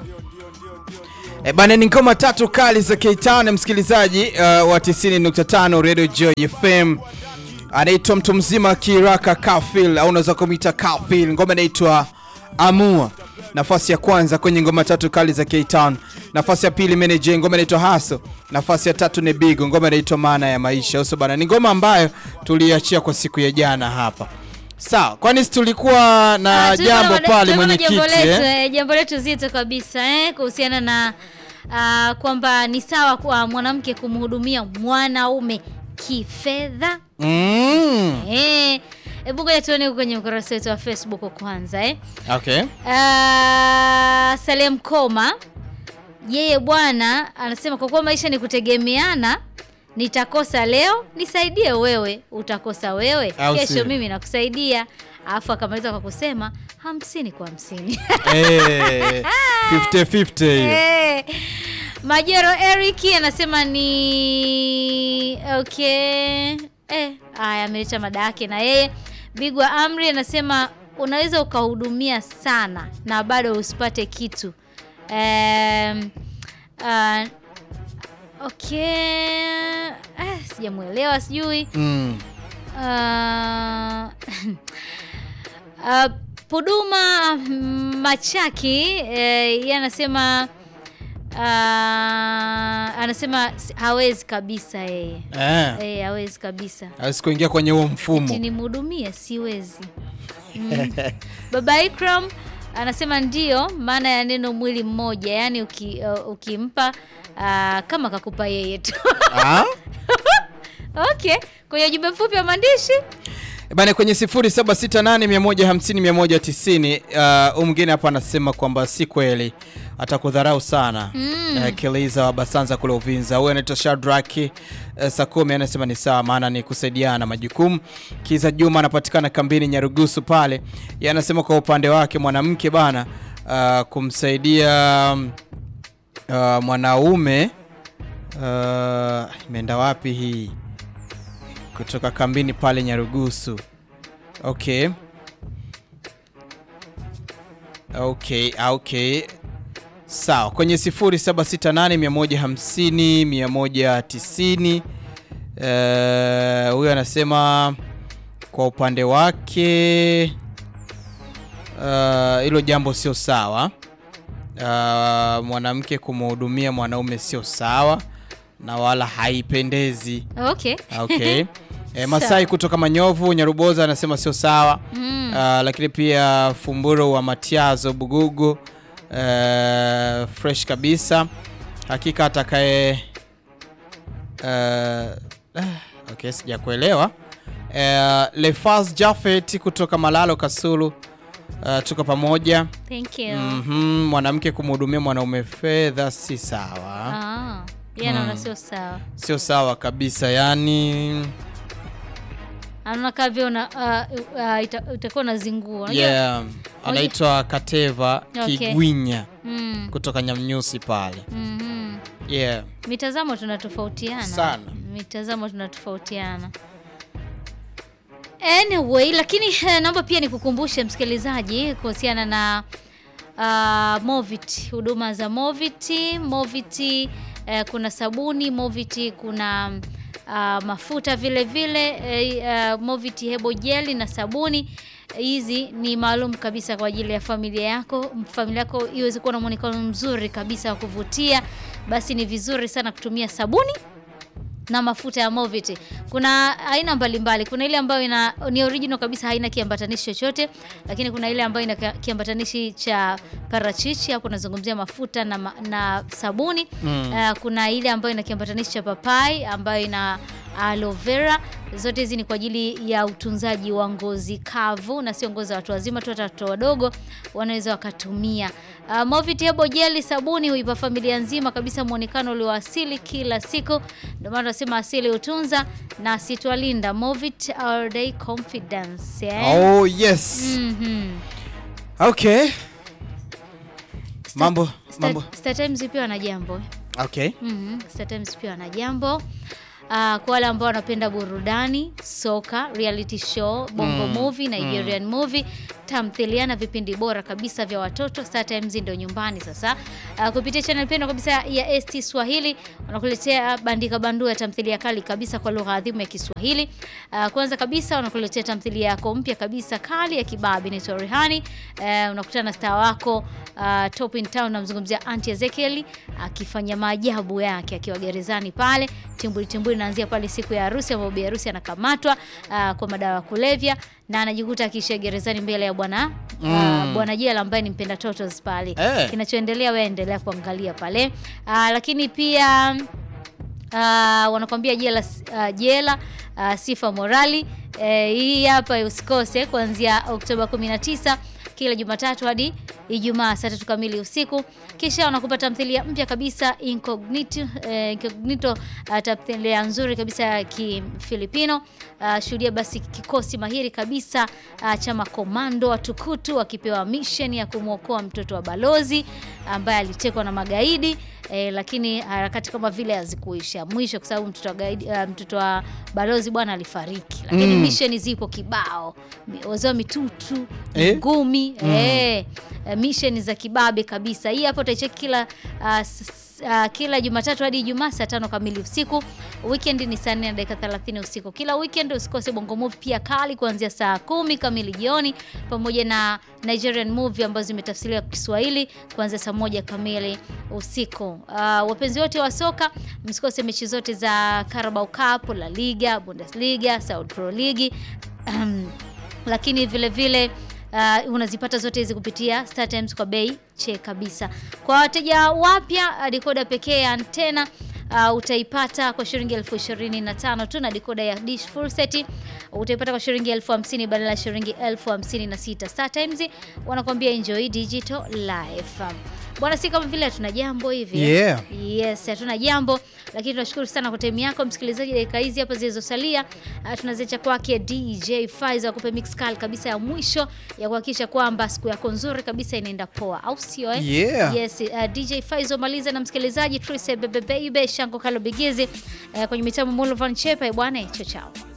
Bana ni ngoma tatu kali za K-Town msikilizaji wa 90.5 Radio Joy FM. Anaitwa mtu mzima Kiraka Kafil au unaweza kumuita Kafil. Ngoma inaitwa Amua. Nafasi ya kwanza kwenye ngoma tatu kali za K-Town. Nafasi ya pili Manager, ngoma inaitwa Haso. Nafasi ya tatu ni Bigo, ngoma inaitwa Maana ya Maisha. Uso bana ni ngoma ambayo tuliachia kwa siku ya jana hapa. Sawa, kwani tulikuwa na jambo pale mwenyekiti jambo letu zito kabisa kuhusiana na kwamba ni sawa kwa mwanamke kumhudumia mwanaume kifedha. Hebu ngoja tuone kwenye ukurasa wetu wa Facebook kwanza Okay. Salem Koma yeye bwana anasema kwa kuwa maisha ni kutegemeana, nitakosa leo nisaidie wewe, utakosa wewe kesho mimi nakusaidia. Alafu akamaliza kwa kusema 50 kwa 50. 50-50. Majero Eric anasema ni okay. Haya ameleta mada yake na yeye. Bigwa Amri anasema unaweza ukahudumia sana na bado usipate kitu. Okay. Sijamuelewa sijui. Puduma Machaki yeye anasema anasema hawezi kabisa yeye. Hawezi kabisa. Hawezi kuingia kwenye huo mfumo. Nimhudumie siwezi. Baba Ikram anasema ndio maana ya neno mwili mmoja, yani ukimpa kama kakupa yeye tu. Okay, kwenye jumbe fupi wa maandishi bana kwenye 0768150190 mwingine hapa anasema kwamba si kweli atakudharau sana. Kiliza wa Basanza kule Uvinza. Huyu anaitwa Shadraki Sakome anasema ni sawa maana ni kusaidiana majukumu. Kiza Juma anapatikana kambini Nyarugusu pale. Yeye anasema kwa upande wake mwanamke bana kumsaidia mwanaume imeenda wapi hii? Kutoka kambini pale Nyarugusu. Okay. Sawa, kwenye 0768150190 huyu anasema kwa upande wake hilo jambo sio sawa. Mwanamke kumhudumia mwanaume sio sawa na wala haipendezi. Okay. Masai kutoka Manyovu Nyaruboza anasema sio sawa. Lakini pia Fumburo wa Matiazo Bugugu fresh kabisa. Hakika atakaye okay, sijakuelewa. Lefaz Jafet kutoka Malalo Kasulu tuko pamoja. Thank you. Mwanamke kumhudumia mwanaume fedha si sawa. Naona sio sawa. Sio sawa kabisa yani. Anaona kavyo itakuwa na zingua. Anaitwa Kateva Kigwinya kutoka Nyamnyusi pale. Mitazamo tunatofautiana sana. Anyway, lakini naomba pia nikukumbushe msikilizaji kuhusiana na Movit, huduma za Movit. Kuna sabuni Movit, kuna mafuta vile vile. Movit hebo jelly na sabuni hizi ni maalum kabisa kwa ajili ya familia yako. Familia yako iweze kuwa na muonekano mzuri kabisa wa kuvutia, basi ni vizuri sana kutumia sabuni na mafuta ya Movit. Kuna aina mbalimbali. Kuna ile ambayo ni original kabisa, haina kiambatanishi chochote, lakini kuna ile ambayo ina kiambatanishi cha parachichi, hapo nazungumzia mafuta na sabuni. Kuna ile ambayo ina kiambatanishi cha papai ambayo ina aloe vera. Zote hizi ni kwa ajili ya utunzaji wa ngozi kavu na sio ngozi ya watu wazima tu, hata watoto wadogo wanaweza wakatumia. Movit hebo jelly sabuni huipa familia nzima kabisa muonekano ule wa asili kila siku. Ndio maana tunasema asili utunza na sitwalinda. Movit all day confidence. Oh yes. Okay. Mambo Star Times pia wana jambo. Okay. Star Times pia wana jambo. Kwa wale ambao wanapenda burudani, soka, reality show, bongo movie, Nigerian movie, tamthilia na vipindi bora kabisa vya watoto. Star Times ndio nyumbani sasa. Kupitia channel pendwa kabisa ya ST Swahili wanakuletea bandika bandu ya tamthilia kali kabisa kwa lugha adhimu ya Kiswahili. Kwanza kabisa wanakuletea tamthilia yako mpya kabisa kali ya kibabi ni Rehani. Unakutana na star wako top in town, namzungumzia Auntie Ezekiel akifanya maajabu yake akiwa gerezani pale. Timbuli inaanzia pale siku ya harusi ambapo bi harusi anakamatwa kwa madawa ya kulevya na anajikuta akisha gerezani mbele ya bwana jela ambaye ni mpenda totos pale. Kinachoendelea wewe endelea kuangalia pale. Lakini pia wanakuambia jela Sifa Morali. Hii hapa usikose kuanzia Oktoba 19 kila Jumatatu hadi Ijumaa saa 3 kamili usiku. Kisha wanakupa tamthilia mpya kabisa Incognito, tamthilia nzuri kabisa ya Kifilipino. Shuhudia basi kikosi mahiri kabisa cha makomando watukutu wakipewa mission ya kumuokoa mtoto wa balozi ambaye alitekwa na magaidi. Lakini harakati kama vile hazikuisha mwisho kwa sababu mtoto wa balozi bwana alifariki. Lakini mission zipo kibao. Wazao mitutu, ngumi, mission za kibabe kabisa. Hii hapo utaicheki kila Jumatatu hadi Ijumaa saa 5 kamili usiku. Weekend ni saa 4 na dakika 30 usiku. Kila weekend usikose Bongo Movie pia kali kuanzia saa 10 kamili jioni, pamoja na Nigerian movie ambazo zimetafsiriwa kwa Kiswahili kuanzia saa 1 kamili usiku. Wapenzi wote wa soka msikose mechi zote za Carabao Cup, La Liga, Bundesliga, Saudi Pro League. Lakini vile unazipata zote hizi kupitia Star Times kwa bei che kabisa. Kwa wateja wapya decoder pekee ya antena utaipata kwa shilingi 25,000 tu, na decoder ya dish full set utaipata kwa shilingi 50,000 badala ya shilingi 56,000. Star Times wanakuambia enjoy digital life. Bwana, si kama vile hatuna jambo hivi. Yes, hatuna jambo, lakini tunashukuru sana kwa time yako msikilizaji. Dakika hizi hapa zilizosalia tunaziacha kwake DJ Faizo akupe mix kali kabisa ya mwisho ya kuhakikisha kwamba siku yako nzuri kabisa inaenda poa, au sio Yes, DJ Faizo maliza na msikilizaji Trace Baby Shango Kalo Bigizi kwenye mitambo Molovan Chepa bwana, chao.